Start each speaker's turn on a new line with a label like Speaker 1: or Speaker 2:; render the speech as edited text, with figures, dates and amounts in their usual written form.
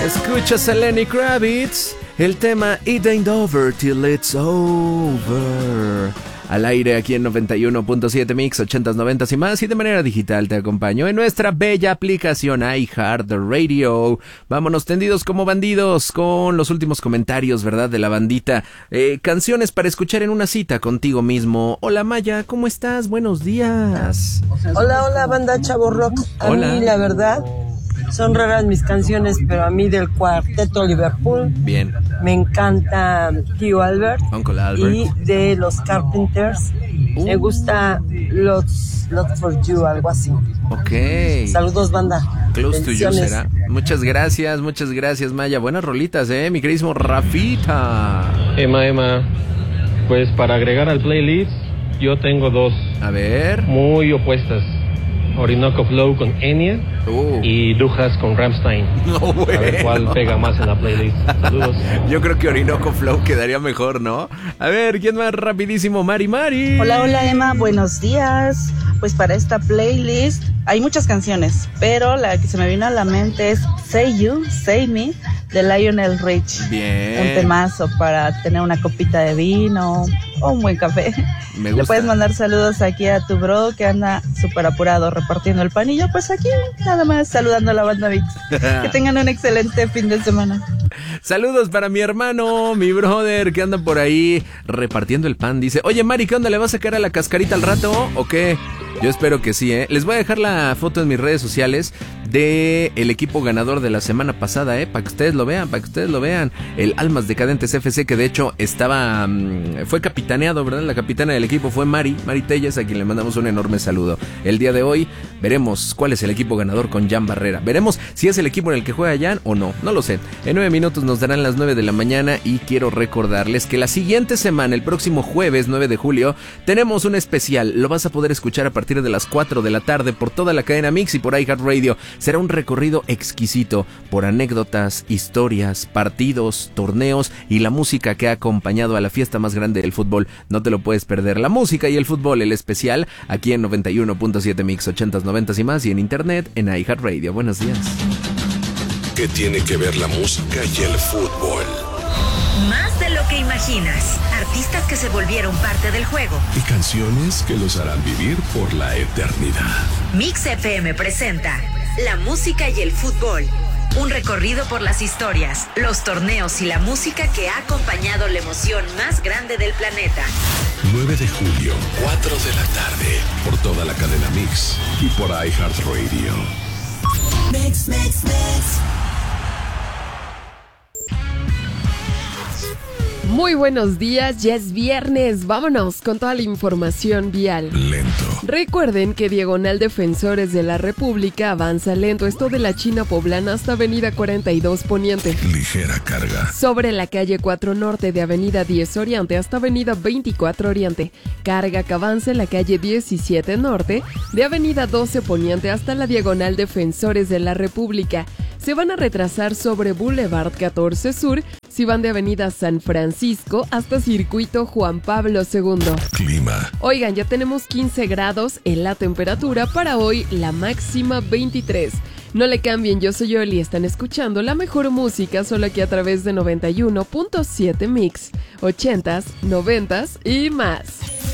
Speaker 1: Escuchas a Lenny Kravitz, el tema It Ain't Over Till It's Over. Al aire aquí en 91.7 Mix, 80s, 90s y más, y de manera digital te acompaño en nuestra bella aplicación iHeartRadio. Vámonos tendidos como bandidos con los últimos comentarios, ¿verdad? De la bandita. Canciones para escuchar en una cita contigo mismo. Hola Maya, ¿cómo estás? Buenos días.
Speaker 2: Hola banda Chavo Rock.
Speaker 1: Hola.
Speaker 2: Mí la verdad son raras mis canciones, pero a mí del Cuarteto Liverpool
Speaker 1: Bien.
Speaker 2: me encanta Tío Albert,
Speaker 1: Uncle Albert.
Speaker 2: y de los Carpenters me gusta Lots for You, algo así.
Speaker 1: Ok.
Speaker 2: Saludos banda.
Speaker 1: Close to You
Speaker 2: Bendiciones.
Speaker 1: será. Muchas gracias Maya. Buenas rolitas, mi queridísimo Rafita.
Speaker 3: Emma, pues para agregar al playlist yo tengo dos
Speaker 1: A ver.
Speaker 3: muy opuestas: Orinoco Flow con Enya y Dujas con Rammstein.
Speaker 1: No,
Speaker 3: A ver cuál pega más en la playlist. Saludos.
Speaker 1: Yo creo que Orinoco Flow quedaría mejor, ¿no? A ver, ¿quién más rapidísimo? Mari.
Speaker 4: Hola Emma, buenos días. Pues para esta playlist hay muchas canciones, pero la que se me vino a la mente es Say You, Say Me, de Lionel Rich.
Speaker 1: Bien.
Speaker 4: Un temazo para tener una copita de vino o un buen café.
Speaker 1: Me
Speaker 4: Le
Speaker 1: gusta.
Speaker 4: puedes mandar saludos aquí a tu bro que anda súper apurado repartiendo el pan, y yo pues aquí nada más saludando a la banda Vix. Que tengan un excelente fin de semana.
Speaker 1: Saludos para mi hermano, mi brother, que anda por ahí repartiendo el pan. Dice, oye Mari, ¿qué onda? ¿Le vas a sacar a la cascarita al rato o qué? Yo espero que sí, Les voy a dejar la foto en mis redes sociales de el equipo ganador de la semana pasada, para que ustedes lo vean, el Almas Decadentes FC, que de hecho fue capitaneado, ¿verdad? La capitana del equipo fue Mari Telles, a quien le mandamos un enorme saludo. El día de hoy veremos cuál es el equipo ganador con Jan Barrera. Veremos si es el equipo en el que juega Jan o no lo sé. En 9 minutos nos darán las 9 de la mañana y quiero recordarles que la siguiente semana, el próximo jueves 9 de julio, tenemos un especial. Lo vas a poder escuchar a partir de las 4 de la tarde por toda la cadena Mix y por iHeartRadio. Será un recorrido exquisito por anécdotas, historias, partidos, torneos y la música que ha acompañado a la fiesta más grande del fútbol. No te lo puedes perder. La música y el fútbol, el especial, aquí en 91.7 Mix, 80s, 90s y más, y en internet en iHeartRadio. Buenos días.
Speaker 5: ¿Qué tiene que ver la música y el fútbol?
Speaker 6: Más de lo que imaginas. Artistas que se volvieron parte del juego.
Speaker 5: Y canciones que los harán vivir por la eternidad.
Speaker 6: Mix FM presenta La música y el fútbol. Un recorrido por las historias, los torneos y la música que ha acompañado la emoción más grande del planeta.
Speaker 5: 9 de julio, 4 de la tarde, por toda la cadena Mix y por iHeartRadio.
Speaker 7: Mix.
Speaker 8: Muy buenos días, ya es viernes, vámonos con toda la información vial.
Speaker 5: Lento.
Speaker 8: Recuerden que diagonal Defensores de la República avanza lento, esto de la China Poblana hasta Avenida 42 Poniente.
Speaker 5: Ligera carga.
Speaker 8: Sobre la calle 4 Norte de Avenida 10 Oriente hasta Avenida 24 Oriente. Carga que avanza en la calle 17 Norte de Avenida 12 Poniente hasta la diagonal Defensores de la República. Se van a retrasar sobre Boulevard 14 Sur si van de Avenida San Francisco hasta Circuito Juan Pablo II.
Speaker 5: Clima.
Speaker 8: Oigan, ya tenemos 15 grados en la temperatura para hoy, la máxima 23. No le cambien, yo soy Yoli y están escuchando la mejor música solo aquí a través de 91.7 Mix, 80s, 90s y más.